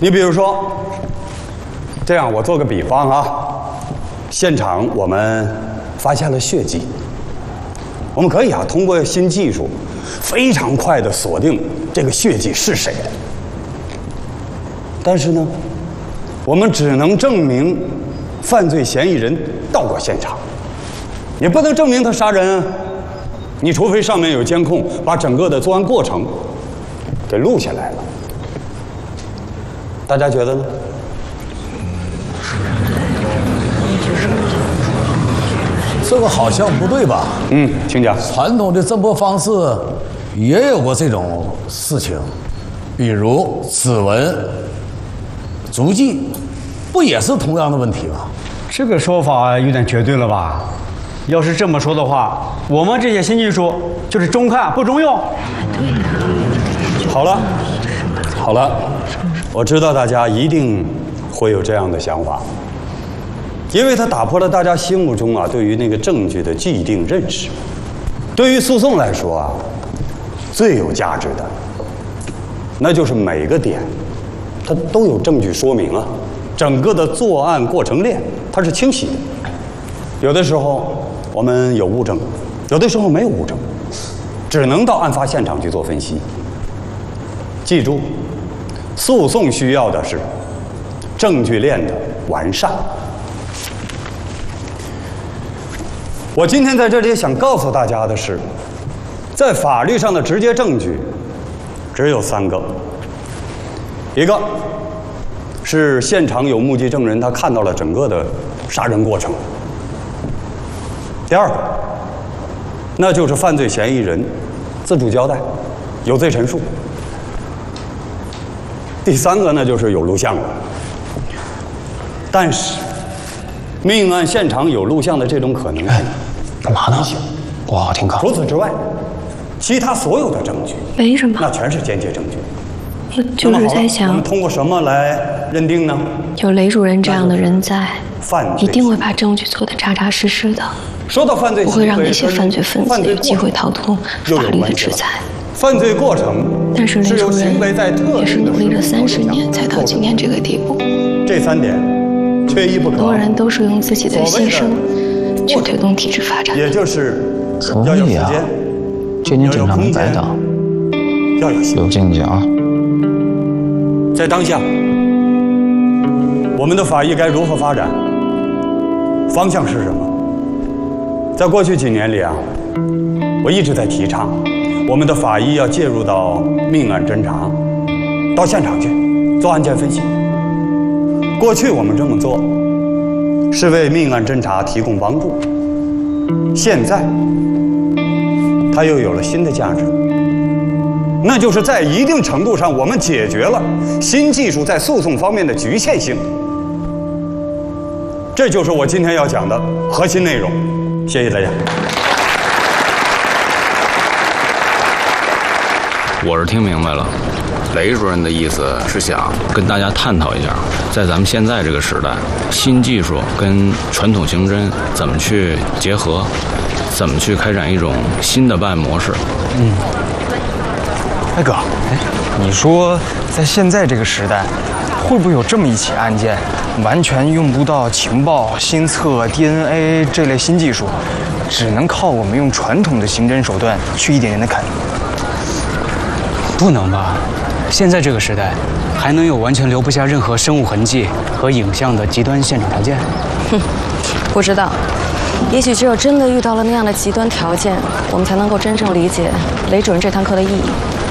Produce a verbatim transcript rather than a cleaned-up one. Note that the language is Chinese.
你比如说，这样我做个比方啊，现场我们发现了血迹，我们可以啊通过新技术，非常快的锁定这个血迹是谁的。但是呢，我们只能证明犯罪嫌疑人到过现场，也不能证明他杀人啊。你除非上面有监控，把整个的作案过程给录下来了。大家觉得呢？ 这个好像不对吧？ 嗯，请讲。 传统的侦破方式也有过这种事情，比如指纹、足迹，不也是同样的问题吗？ 这个说法有点绝对了吧？要是这么说的话，我们这些新技术就是中看不中用。 好了，好了，我知道大家一定会有这样的想法，因为它打破了大家心目中啊对于那个证据的既定认识。对于诉讼来说啊，最有价值的，那就是每个点，它都有证据说明啊，整个的作案过程链它是清晰的。有的时候我们有物证，有的时候没有物证，只能到案发现场去做分析。记住，诉讼需要的是证据链的完善。我今天在这里想告诉大家的是，在法律上的直接证据只有三个，一个是现场有目击证人，他看到了整个的杀人过程。第二个，那就是犯罪嫌疑人自主交代，有罪陈述。第三个呢，就是有录像了。但是，命案现场有录像的这种可能性， 干嘛呢？哇，挺高。 除此之外，其他所有的证据， 没什么， 那全是间接证据。 我就是在想， 我们通过什么来认定呢？ 有雷主任这样的人在， 犯罪一定会把证据做得扎扎实实的， 说到犯罪， 不会让那些犯罪分子有机会逃脱法律的制裁。 犯罪过程， 但是雷主任也是努力了三十年才到今天这个地步。 这三点缺一不可。 很多人都是用自己的牺牲去推动体制发展， 也就是可以啊，这年警察没白当， 要有有进去啊。 在当下，我们的法医该如何发展？方向是什么？在过去几年里啊，我一直在提倡，我们的法医要介入到命案侦查，到现场去做案件分析。过去我们这么做，是为命案侦查提供帮助。现在，它又有了新的价值。那就是在一定程度上，我们解决了新技术在诉讼方面的局限性。这就是我今天要讲的核心内容。谢谢大家。 我是听明白了，雷主任的意思是想跟大家探讨一下，在咱们现在这个时代，新技术跟传统刑侦怎么去结合，怎么去开展一种新的办案模式。 嗯。哎哥，哎，你说在现在这个时代，会不会有这么一起案件，完全用不到情报、心测、D N A 这类新技术，只能靠我们用传统的刑侦手段去一点点的砍？ 不能吧？现在这个时代，还能有完全留不下任何生物痕迹和影像的极端现场条件？ 哼，不知道。也许只有真的遇到了那样的极端条件，我们才能够真正理解雷主任这堂课的意义。